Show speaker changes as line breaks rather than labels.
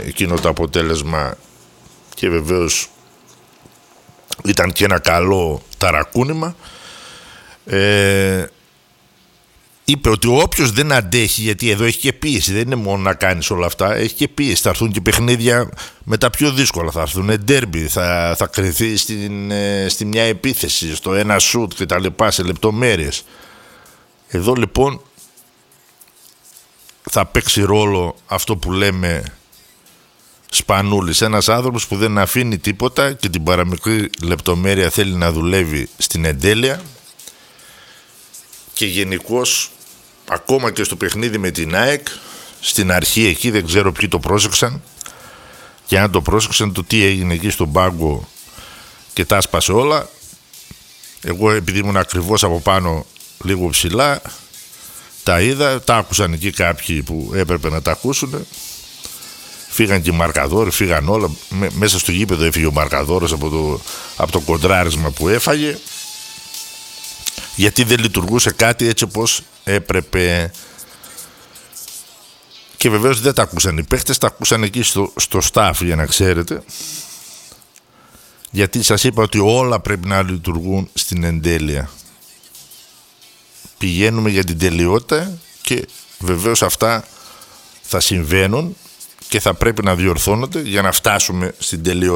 εκείνο το αποτέλεσμα και βεβαίως ήταν και ένα καλό ταρακούνημα. Είπε ότι όποιος δεν αντέχει, γιατί εδώ έχει και πίεση, δεν είναι μόνο να κάνεις όλα αυτά, έχει και πίεση, θα έρθουν και παιχνίδια με τα πιο δύσκολα, θα έρθουν ντέρμπι, θα κρυθεί στη μια επίθεση, στο ένα σουτ και τα λοιπά, σε λεπτομέρειες. Εδώ λοιπόν θα παίξει ρόλο αυτό που λέμε Σπανούλης, ένας άνθρωπος που δεν αφήνει τίποτα και την παραμικρή λεπτομέρεια θέλει να δουλεύει στην εντέλεια. Και γενικώς ακόμα και στο παιχνίδι με την ΑΕΚ, στην αρχή εκεί δεν ξέρω ποιοι το πρόσεξαν, και αν το πρόσεξαν το τι έγινε εκεί στον πάγκο και τα άσπασε όλα. Εγώ επειδή ήμουν ακριβώς από πάνω λίγο ψηλά, τα είδα, τα άκουσαν εκεί κάποιοι που έπρεπε να τα ακούσουν. Φύγαν και οι μαρκαδόροι, φύγαν όλα. Μέσα στο γήπεδο έφυγε ο μαρκαδόρος από το κοντράρισμα που έφαγε, γιατί δεν λειτουργούσε κάτι έτσι όπως έπρεπε. Και βεβαίως δεν τα ακούσαν οι παίχτες, τα ακούσαν εκεί στο staff, για να ξέρετε, γιατί σας είπα ότι όλα πρέπει να λειτουργούν στην εντέλεια. Πηγαίνουμε για την τελειότητα και βεβαίως αυτά θα συμβαίνουν και θα πρέπει να διορθώνονται για να φτάσουμε στην τελειότητα.